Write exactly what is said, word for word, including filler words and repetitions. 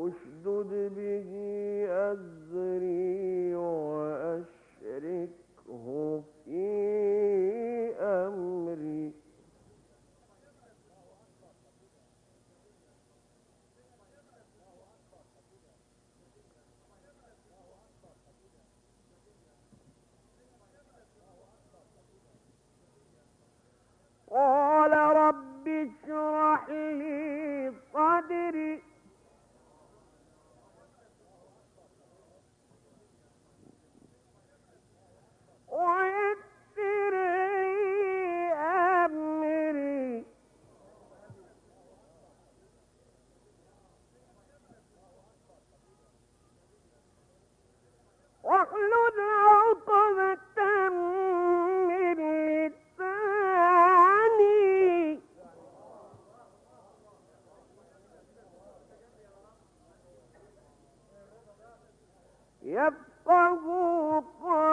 اشدد به أزري وأشركه في أمري قال رب اشرح لي صدري ويسر لي أمري واحلل عقدة من لساني يفقهوا قولي